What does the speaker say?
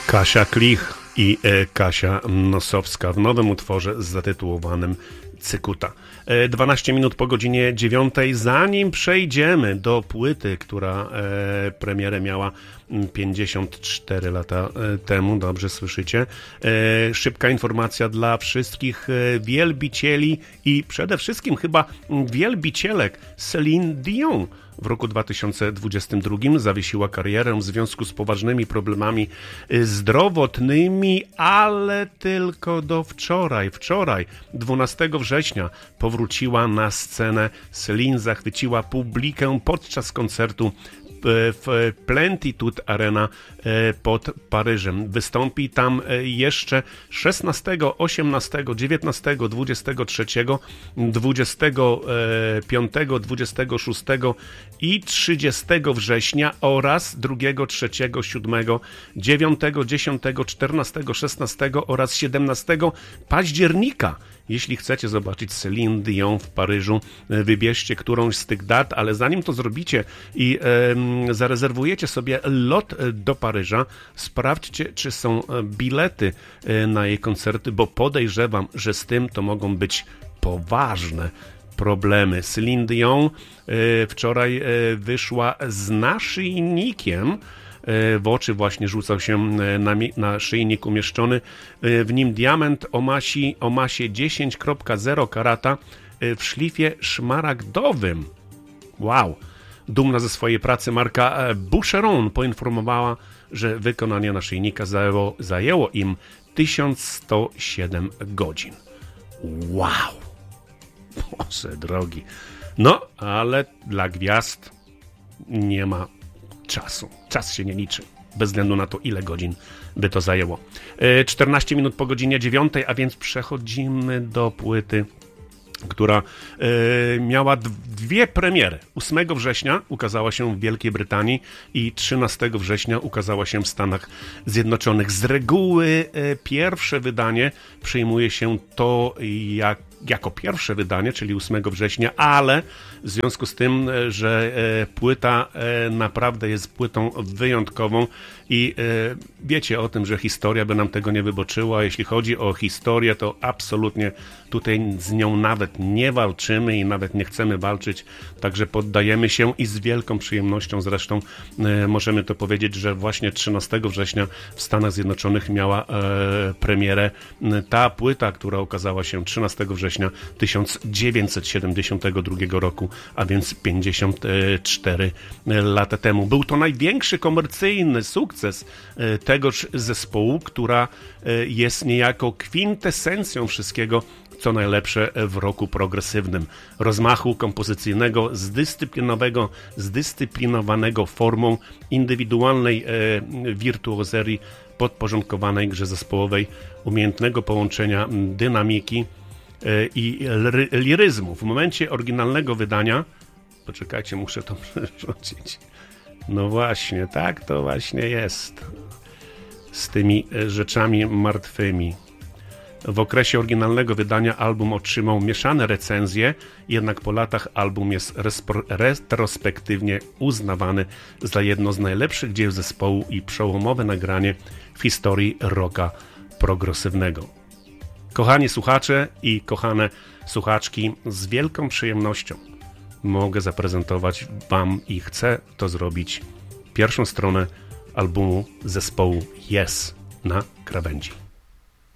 Kasia Klich i Kasia Nosowska w nowym utworze zatytułowanym Cykuta. 12 minut po godzinie 9. Zanim przejdziemy do płyty, która premierę miała 54 lata temu, dobrze słyszycie, szybka informacja dla wszystkich wielbicieli i przede wszystkim chyba wielbicielek Celine Dion. W roku 2022 zawiesiła karierę w związku z poważnymi problemami zdrowotnymi, ale tylko do wczoraj. Wczoraj, 12 września, powróciła na scenę. Celine zachwyciła publikę podczas koncertu w Plenitude Arena pod Paryżem. Wystąpi tam jeszcze 16, 18, 19, 23, 25, 26 i 30 września oraz 2, 3, 7, 9, 10, 14, 16 oraz 17 października. Jeśli chcecie zobaczyć Celine Dion w Paryżu, wybierzcie którąś z tych dat, ale zanim to zrobicie i zarezerwujecie sobie lot do Paryża, sprawdźcie, czy są bilety na jej koncerty, bo podejrzewam, że z tym to mogą być poważne problemy. Celine Dion wczoraj wyszła z naszyjnikiem. W oczy właśnie rzucał się naszyjnik umieszczony w nim diament o masie 10,0 karata w szlifie szmaragdowym. Wow! Dumna ze swojej pracy marka Boucheron poinformowała, że wykonanie naszyjnika zajęło im 1107 godzin. Wow! Boże drogi. No, ale dla gwiazd nie ma czasu. Czas się nie liczy, bez względu na to, ile godzin by to zajęło. 14 minut po godzinie 9, a więc przechodzimy do płyty, która miała dwie premiery. 8 września ukazała się w Wielkiej Brytanii i 13 września ukazała się w Stanach Zjednoczonych. Z reguły pierwsze wydanie przyjmuje się to jako pierwsze wydanie, czyli 8 września, ale w związku z tym, że płyta naprawdę jest płytą wyjątkową i wiecie o tym, że historia by nam tego nie wybaczyła. Jeśli chodzi o historię, to absolutnie tutaj z nią nawet nie walczymy i nawet nie chcemy walczyć, także poddajemy się i z wielką przyjemnością zresztą możemy to powiedzieć, że właśnie 13 września w Stanach Zjednoczonych miała premierę ta płyta, która ukazała się 13 września 1972 roku, a więc 54 lata temu. Był to największy komercyjny sukces tegoż zespołu, która jest niejako kwintesencją wszystkiego, co najlepsze w roku progresywnym. Rozmachu kompozycyjnego, zdyscyplinowanego formą indywidualnej wirtuozerii podporządkowanej grze zespołowej, umiejętnego połączenia dynamiki i liryzmu. W momencie oryginalnego wydania, poczekajcie, muszę to przerzucić. No właśnie, tak to właśnie jest z tymi rzeczami martwymi. W okresie oryginalnego wydania album otrzymał mieszane recenzje, jednak po latach album jest retrospektywnie uznawany za jedno z najlepszych dzieł zespołu i przełomowe nagranie w historii rocka progresywnego. Kochani słuchacze i kochane słuchaczki, z wielką przyjemnością mogę zaprezentować Wam i chcę to zrobić pierwszą stronę albumu zespołu Yes na krawędzi.